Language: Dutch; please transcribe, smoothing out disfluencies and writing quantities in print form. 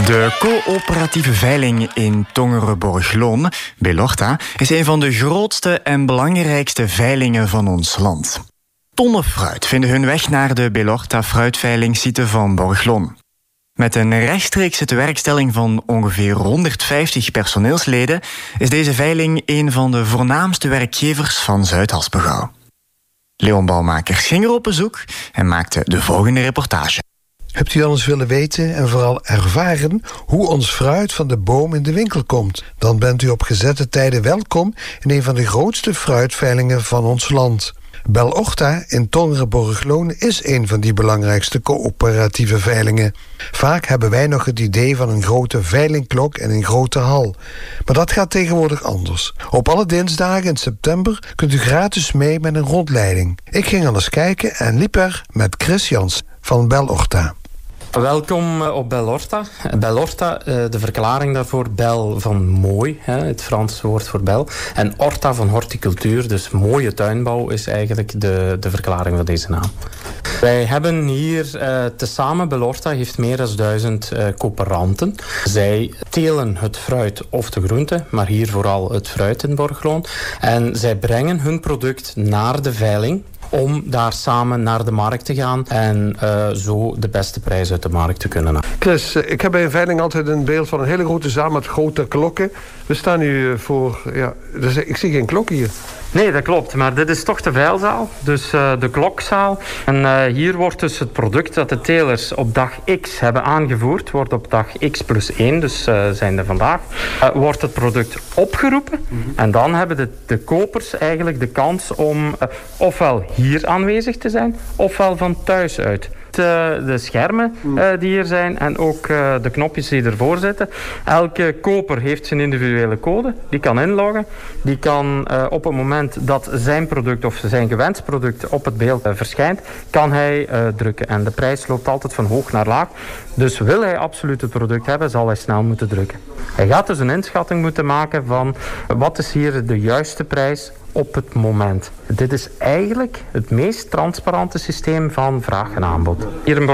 De coöperatieve veiling in Tongeren-Borgloon, Belorta, is een van de grootste en belangrijkste veilingen van ons land. Tonnen fruit vinden hun weg naar de Belorta fruitveilingsite van Borgloon. Met een rechtstreekse tewerkstelling van ongeveer 150 personeelsleden is deze veiling een van de voornaamste werkgevers van Zuid-Haspengouw. Leon Bouwmakers ging er op bezoek en maakte de volgende reportage. Hebt u al eens willen weten en vooral ervaren hoe ons fruit van de boom in de winkel komt? Dan bent u op gezette tijden welkom in een van de grootste fruitveilingen van ons land. Belorta in Tongeren-Borgloon is een van die belangrijkste coöperatieve veilingen. Vaak hebben wij nog het idee van een grote veilingklok en een grote hal. Maar dat gaat tegenwoordig anders. Op alle dinsdagen in september kunt u gratis mee met een rondleiding. Ik ging al eens kijken en liep er met Chris Jans van Belorta. Welkom op Belorta. Belorta, de verklaring daarvoor, bel van mooi, het Franse woord voor bel. En horta van horticultuur, dus mooie tuinbouw, is eigenlijk de verklaring van deze naam. Wij hebben hier tezamen, Belorta heeft meer dan 1000 coöperanten. Zij telen het fruit of de groente, maar hier vooral het fruit in Borgloon. En zij brengen hun product naar de veiling om daar samen naar de markt te gaan en zo de beste prijs uit de markt te kunnen halen. Chris, ik heb bij een veiling altijd een beeld van een hele grote zaal met grote klokken. We staan nu voor... dus ik zie geen klok hier. Nee, dat klopt. Maar dit is toch de veilzaal. Dus de klokzaal. En hier wordt dus het product dat de telers op dag X hebben aangevoerd, wordt op dag X+1, dus zijn er vandaag, wordt het product opgeroepen. En dan hebben de kopers eigenlijk de kans om ofwel hier aanwezig te zijn, ofwel van thuis uit. De schermen die hier zijn en ook de knopjes die ervoor zitten. Elke koper heeft zijn individuele code. Die kan inloggen. Die kan op het moment dat zijn product of zijn gewenst product op het beeld verschijnt, kan hij drukken. En de prijs loopt altijd van hoog naar laag. Dus wil hij absoluut het product hebben, zal hij snel moeten drukken. Hij gaat dus een inschatting moeten maken van wat is hier de juiste prijs op het moment. Dit is eigenlijk het meest transparante systeem van vraag en aanbod. Hier in